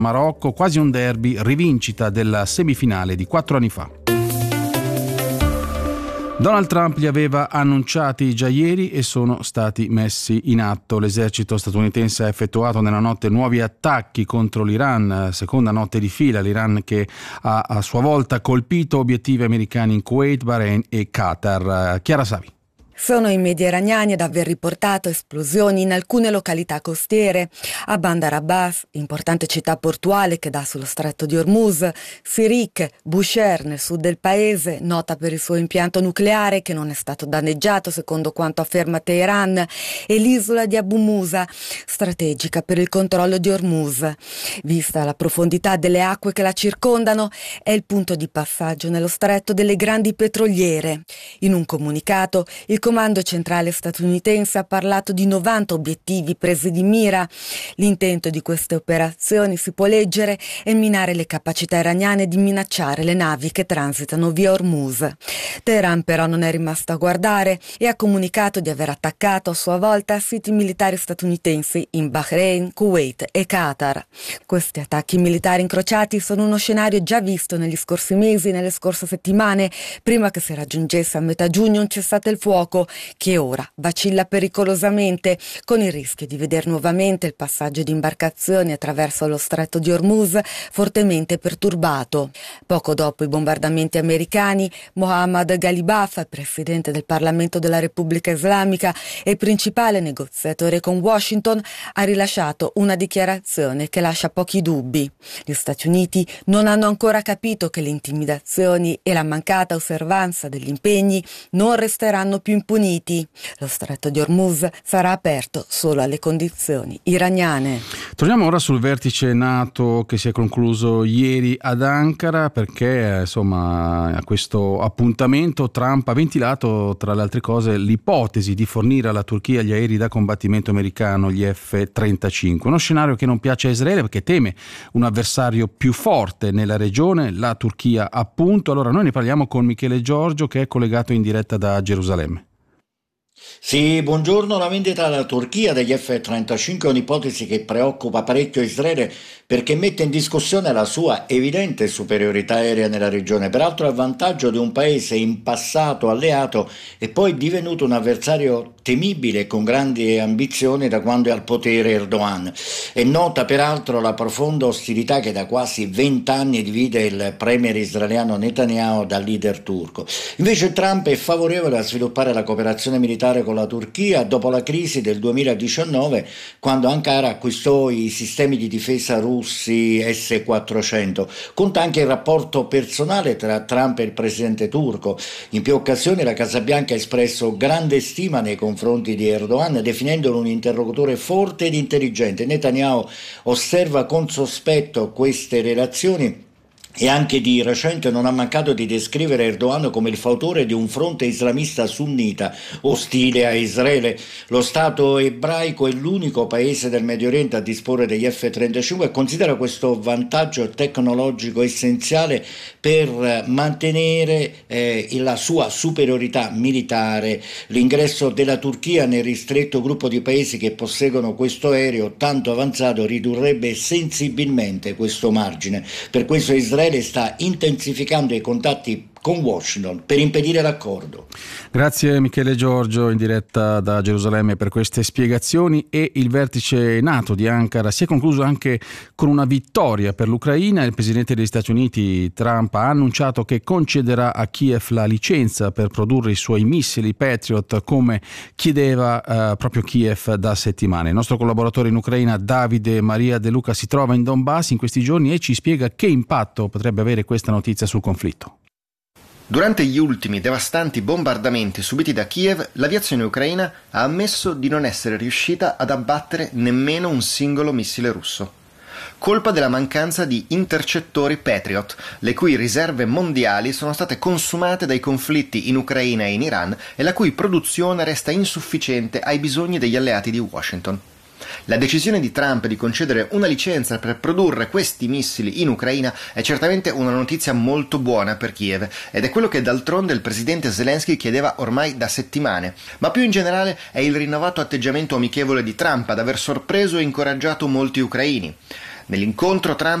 Marocco, quasi un derby, rivincita della semifinale di 4 anni fa. Donald Trump li aveva annunciati già ieri e sono stati messi in atto. L'esercito statunitense ha effettuato nella notte nuovi attacchi contro l'Iran, seconda notte di fila. L'Iran che ha a sua volta colpito obiettivi americani in Kuwait, Bahrain e Qatar. Chiara Savi. Sono i media iraniani ad aver riportato esplosioni in alcune località costiere, a Bandar Abbas, importante città portuale che dà sullo stretto di Hormuz, Sirik, Bushehr nel sud del paese, nota per il suo impianto nucleare che non è stato danneggiato secondo quanto afferma Teheran, e l'isola di Abu Musa, strategica per il controllo di Hormuz. Vista la profondità delle acque che la circondano, è il punto di passaggio nello stretto delle grandi petroliere. In un comunicato, il Comando centrale statunitense ha parlato di 90 obiettivi presi di mira. L'intento di queste operazioni, si può leggere, è minare le capacità iraniane di minacciare le navi che transitano via Hormuz. Teheran però non è rimasto a guardare e ha comunicato di aver attaccato a sua volta siti militari statunitensi in Bahrain, Kuwait e Qatar. Questi attacchi militari incrociati sono uno scenario già visto negli scorsi mesi, nelle scorse settimane, prima che si raggiungesse a metà giugno un cessate il fuoco che ora vacilla pericolosamente, con il rischio di vedere nuovamente il passaggio di imbarcazioni attraverso lo stretto di Hormuz fortemente perturbato. Poco dopo i bombardamenti americani, Mohammad Ghalibaf, presidente del Parlamento della Repubblica Islamica e principale negoziatore con Washington, ha rilasciato una dichiarazione che lascia pochi dubbi. Gli Stati Uniti non hanno ancora capito che le intimidazioni e la mancata osservanza degli impegni non resteranno più impuniti. Lo stretto di Hormuz sarà aperto solo alle condizioni iraniane. Torniamo ora sul vertice NATO che si è concluso ieri ad Ankara, perché insomma a questo appuntamento Trump ha ventilato tra le altre cose l'ipotesi di fornire alla Turchia gli aerei da combattimento americano, gli F-35, uno scenario che non piace a Israele perché teme un avversario più forte nella regione, la Turchia appunto. Allora noi ne parliamo con Michele Giorgio che è collegato in diretta da Gerusalemme. Sì, buongiorno. La vendita alla Turchia degli F-35 è un'ipotesi che preoccupa parecchio Israele perché mette in discussione la sua evidente superiorità aerea nella regione, peraltro a vantaggio di un paese in passato alleato e poi divenuto un avversario temibile e con grandi ambizioni da quando è al potere Erdogan. È nota peraltro la profonda ostilità che da quasi 20 anni divide il premier israeliano Netanyahu dal leader turco. Invece Trump è favorevole a sviluppare la cooperazione militare con la Turchia dopo la crisi del 2019, quando Ankara acquistò i sistemi di difesa russi S-400. Conta anche il rapporto personale tra Trump e il presidente turco. In più occasioni la Casa Bianca ha espresso grande stima nei confronti di Erdogan, definendolo un interlocutore forte ed intelligente. Netanyahu osserva con sospetto queste relazioni e anche di recente non ha mancato di descrivere Erdogan come il fautore di un fronte islamista sunnita ostile a Israele. Lo Stato ebraico è l'unico paese del Medio Oriente a disporre degli F-35 e considera questo vantaggio tecnologico essenziale per mantenere la sua superiorità militare. L'ingresso della Turchia nel ristretto gruppo di paesi che posseggono questo aereo tanto avanzato ridurrebbe sensibilmente questo margine. Per questo Israele sta intensificando i contatti con Washington per impedire l'accordo. Grazie Michele Giorgio in diretta da Gerusalemme per queste spiegazioni. E il vertice NATO di Ankara si è concluso anche con una vittoria per l'Ucraina. Il presidente degli Stati Uniti Trump ha annunciato che concederà a Kiev la licenza per produrre i suoi missili Patriot come chiedeva proprio Kiev da settimane. Il nostro collaboratore in Ucraina Davide Maria De Luca si trova in Donbass in questi giorni e ci spiega che impatto potrebbe avere questa notizia sul conflitto. Durante gli ultimi devastanti bombardamenti subiti da Kiev, l'aviazione ucraina ha ammesso di non essere riuscita ad abbattere nemmeno un singolo missile russo. Colpa della mancanza di intercettori Patriot, le cui riserve mondiali sono state consumate dai conflitti in Ucraina e in Iran e la cui produzione resta insufficiente ai bisogni degli alleati di Washington. La decisione di Trump di concedere una licenza per produrre questi missili in Ucraina è certamente una notizia molto buona per Kiev ed è quello che d'altronde il presidente Zelensky chiedeva ormai da settimane, ma più in generale è il rinnovato atteggiamento amichevole di Trump ad aver sorpreso e incoraggiato molti ucraini. Nell'incontro Trump